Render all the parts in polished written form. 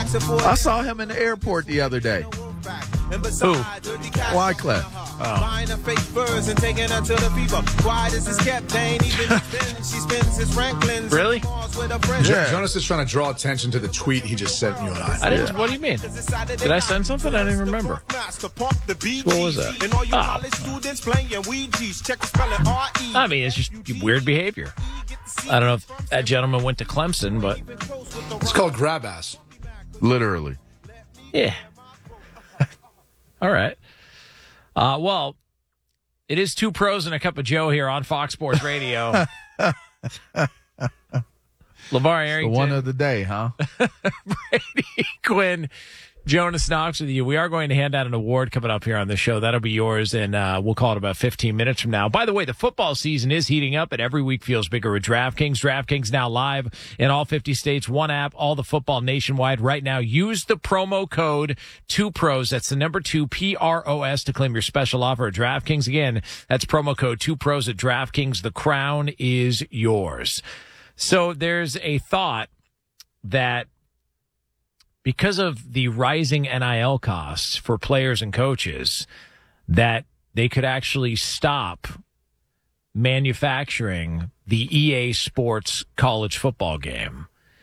I saw him in the airport the other day. Who? Wyclef. Buying her fake furs and taking her to the fever. Quiet as it's kept, they ain't even she spends his Franklin's. Really? Yeah. Jonas is trying to draw attention to the tweet he just sent you and I. I didn't. What do you mean? Did I send something? I didn't remember. What was that? I mean, it's just weird behavior. I don't know if that gentleman went to Clemson, but It's called grab ass. Literally. yeah. All right. Well, it is Two Pros and a Cup of Joe here on Fox Sports Radio. LeVar Arrington. The one of the day, huh? Brady Quinn, Jonas Knox with you. We are going to hand out an award coming up here on the show. That'll be yours, and we'll call it about 15 minutes from now. By the way, the football season is heating up, and every week feels bigger with DraftKings. DraftKings now live in all 50 states, one app, all the football nationwide. Right now, use the promo code 2PROS. That's the number 2, PROS, to claim your special offer at DraftKings. Again, that's promo code 2PROS at DraftKings. The crown is yours. So there's a thought that because of the rising NIL costs for players and coaches, that they could actually stop manufacturing the EA Sports college football game.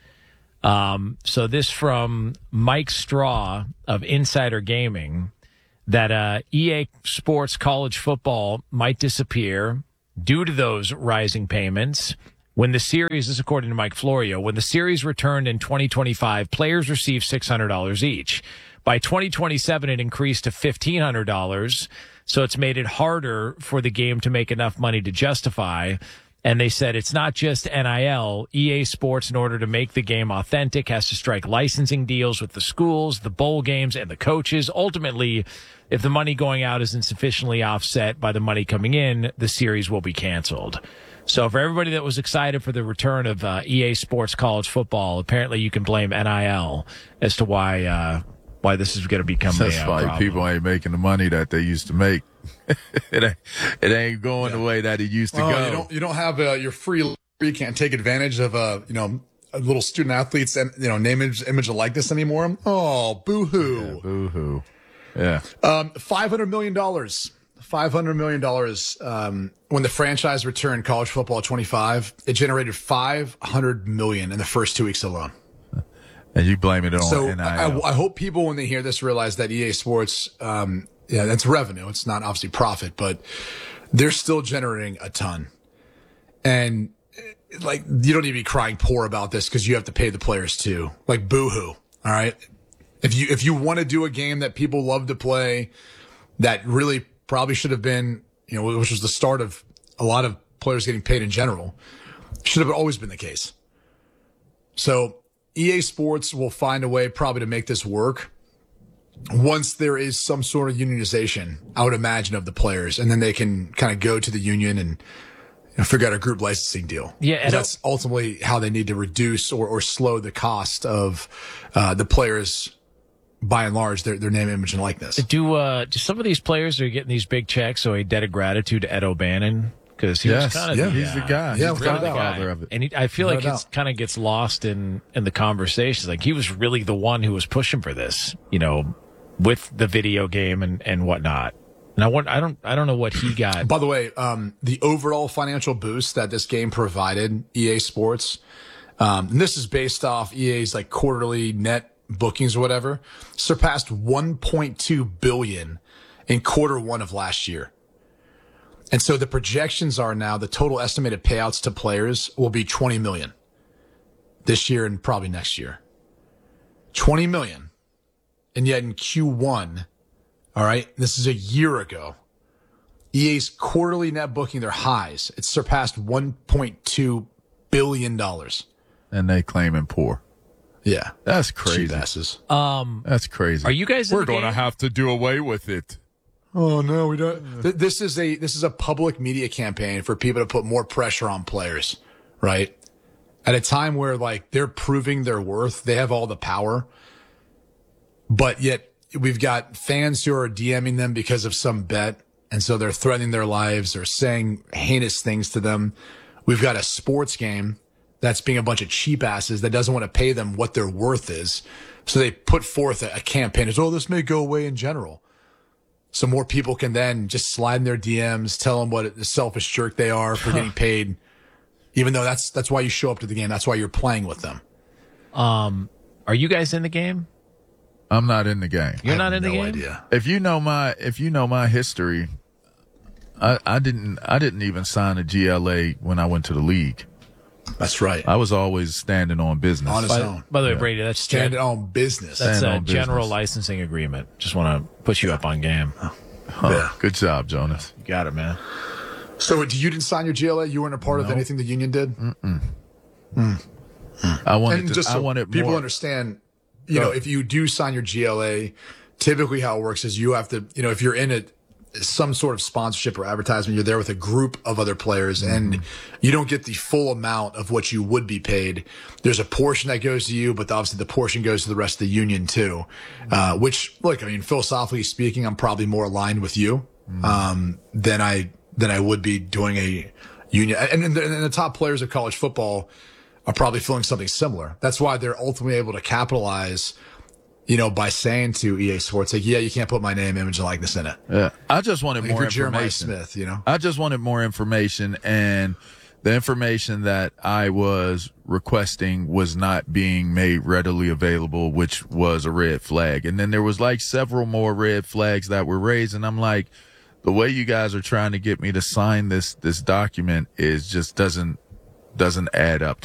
So this from Mike Straw of Insider Gaming, that EA Sports college football might disappear due to those rising payments. When the series, this is according to Mike Florio, when the series returned in 2025, players received $600 each. By 2027, it increased to $1,500. So it's made it harder for the game to make enough money to justify. And they said it's not just NIL. EA Sports, in order to make the game authentic, has to strike licensing deals with the schools, the bowl games, and the coaches. Ultimately, if the money going out isn't sufficiently offset by the money coming in, the series will be canceled. So for everybody that was excited for the return of EA Sports college football, apparently you can blame NIL as to why this is going to become That's a why problem. people ain't making the money that they used to make. it ain't going the way that it used to go. You don't have your free. You can't take advantage of a little student athletes and name, image, and likeness anymore. Oh, boo hoo. Yeah, boo hoo. Yeah. $500 million. $500 million. When the franchise returned college football 25, it generated $500 million in the first 2 weeks alone. And you blame it on So NIL. I hope people, when they hear this, realize that EA Sports, that's revenue. It's not obviously profit, but they're still generating a ton. And like, you don't need to be crying poor about this because you have to pay the players too. Like, boo-hoo. All right. If you want to do a game that people love to play, that really probably should have been, which was the start of a lot of players getting paid in general, should have always been the case. So EA Sports will find a way probably to make this work once there is some sort of unionization, I would imagine, of the players, and then they can kind of go to the union and figure out a group licensing deal. Yeah, and that's ultimately how they need to reduce or slow the cost of the players. By and large, their name, image, and likeness. Do some of these players that are getting these big checks owe a debt of gratitude to Ed O'Bannon? Because he was kind of he's the guy. Yeah, he's without the a doubt. father of it. And I feel like it kind of gets lost in the conversations. Like, he was really the one who was pushing for this, with the video game and whatnot. And I don't know what he got. By the way, the overall financial boost that this game provided EA Sports, and this is based off EA's like quarterly net bookings or whatever, surpassed 1.2 billion in quarter one of last year. And so the projections are now the total estimated payouts to players will be 20 million this year and probably next year. 20 million. And yet in Q1, all right, this is a year ago, EA's quarterly net booking, their highs, it surpassed $1.2 billion. And they claiming poor. Yeah. That's crazy. Cheap asses. That's crazy. Are you guys in We're the going to game? have to do away with it. Oh no, we don't. This is a public media campaign for people to put more pressure on players, right? At a time where like they're proving their worth, they have all the power, but yet we've got fans who are DMing them because of some bet, and so they're threatening their lives or saying heinous things to them. We've got a sports game that's being a bunch of cheap asses that doesn't want to pay them what their worth is So they put forth a campaign as, this may go away in general. So more people can then just slide in their DMs, tell them what a selfish jerk they are for getting paid, even though that's why you show up to the game. That's why you're playing with them. Are you guys in the game? I'm not in the game. You're not in the no game? idea. If you know my history, I didn't even sign a GLA when I went to the league. That's right. I was always standing on business. On his own. By the way, Brady, that's Standing on business. That's Stand a on general business. licensing agreement. Just want to put you up on game. Yeah. Good job, Jonas. You got it, man. So you didn't sign your GLA? You weren't a part of anything the union did? I wanted And to, just I so wanted people more. understand, if you do sign your GLA, typically how it works is you have to, if you're in some sort of sponsorship or advertisement, you're there with a group of other players and you don't get the full amount of what you would be paid. There's a portion that goes to you, but obviously the portion goes to the rest of the union too. Which, look, I mean, philosophically speaking, I'm probably more aligned with you, than I would be doing a union. And the top players of college football are probably feeling something similar. That's why they're ultimately able to capitalize, by saying to EA Sports, like, yeah, you can't put my name, image, and likeness in it. Yeah. I just wanted Like, more if you're Jeremiah information. Smith, I just wanted more information, and the information that I was requesting was not being made readily available, which was a red flag. And then there was like several more red flags that were raised, and I'm like, the way you guys are trying to get me to sign this document is just doesn't add up